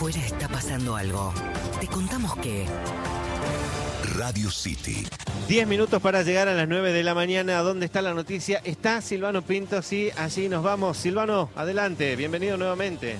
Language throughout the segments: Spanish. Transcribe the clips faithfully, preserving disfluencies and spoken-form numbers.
afuera está pasando algo. Te contamos que... Radio City. Diez minutos para llegar a las nueve de la mañana. ¿Dónde está la noticia? Está Silvano Pinto, sí, allí nos vamos. Silvano, adelante, bienvenido nuevamente.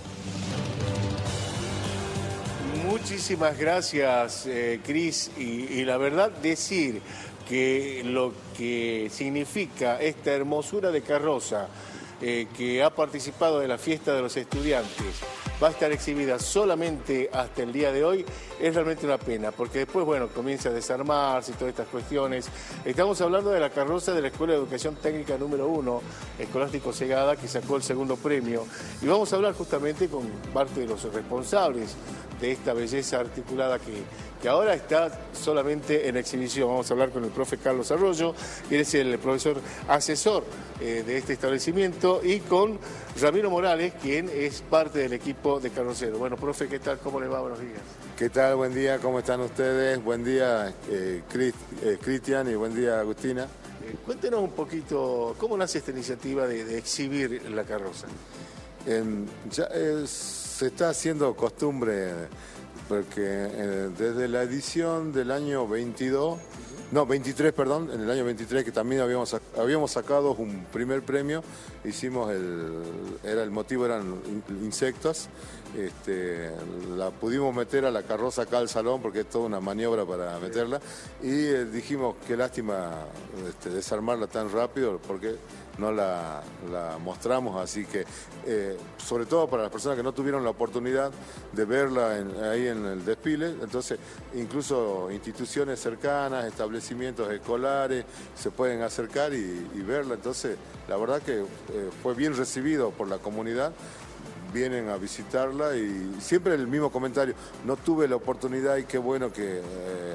Muchísimas gracias, eh, Cris. Y, y la verdad, decir que lo que significa esta hermosura de carroza eh, que ha participado de la fiesta de los estudiantes va a estar exhibida solamente hasta el día de hoy, es realmente una pena, porque después, bueno, comienza a desarmarse y todas estas cuestiones. Estamos hablando de la carroza de la Escuela de Educación Técnica número uno, Escolástico Segada, que sacó el segundo premio. Y vamos a hablar justamente con parte de los responsables de esta belleza articulada que, que ahora está solamente en exhibición. Vamos a hablar con el profe Carlos Arroyo, que es el profesor asesor eh, de este establecimiento, y con Ramiro Morales, quien es parte del equipo de carrocero. Bueno, profe, ¿qué tal? ¿Cómo le va? Buenos días. ¿Qué tal? Buen día, ¿cómo están ustedes? Buen día, eh, Chris, eh, Cristian, y buen día, Agustina. Eh, cuéntenos un poquito, ¿cómo nace esta iniciativa de, de exhibir la carroza? Eh, ya eh, se está haciendo costumbre, porque eh, desde la edición del año veintidós, no, veintitrés, perdón, en el año veintitrés, que también habíamos, habíamos sacado un primer premio, hicimos el, era el motivo eran insectos, este, la pudimos meter a la carroza acá al salón porque es toda una maniobra para meterla, y eh, dijimos qué lástima este, desarmarla tan rápido porque no la, la mostramos, así que eh, sobre todo para las personas que no tuvieron la oportunidad de verla en, ahí en el desfile, entonces incluso instituciones cercanas, establecimientos escolares se pueden acercar y, y verla, entonces la verdad que eh, fue bien recibido por la comunidad. Vienen a visitarla y siempre el mismo comentario, no tuve la oportunidad y qué bueno que eh,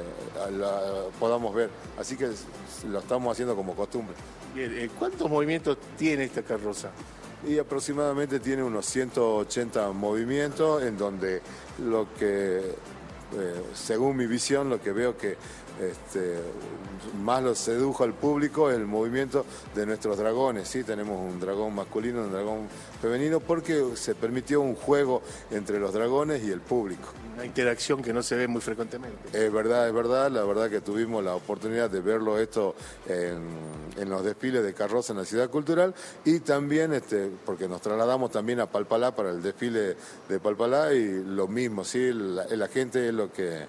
la podamos ver, así que lo estamos haciendo como costumbre. Bien, ¿cuántos movimientos tiene esta carroza? Y aproximadamente tiene unos ciento ochenta movimientos, en donde lo que, eh, según mi visión, lo que veo que este, más lo sedujo al público es el movimiento de nuestros dragones, ¿sí? Tenemos un dragón masculino, un dragón femenino, porque se permitió un juego entre los dragones y el público. Una interacción que no se ve muy frecuentemente. Es verdad, es verdad, la verdad que tuvimos la oportunidad de verlo esto en, en los desfiles de carroza en la Ciudad Cultural, y también, este, porque nos trasladamos también a Palpalá para el desfile de Palpalá, y lo mismo, ¿sí? La, la gente es lo que,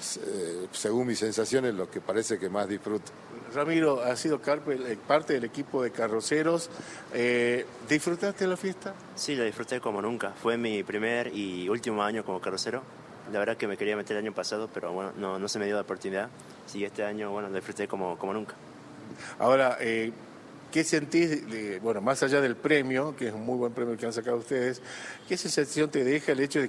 según mis sensaciones, lo que parece que más disfruta. Ramiro, ha sido parte del equipo de carroceros. Eh, ¿Disfrutaste la fiesta? Sí, la disfruté como nunca. Fue mi primer y último año como carrocero. La verdad que me quería meter el año pasado, pero bueno, no, no se me dio la oportunidad. Sí, este año, bueno, la disfruté como, como nunca. Ahora, eh, ¿qué sentís, de, bueno, más allá del premio, que es un muy buen premio que han sacado ustedes, qué sensación te deja el hecho de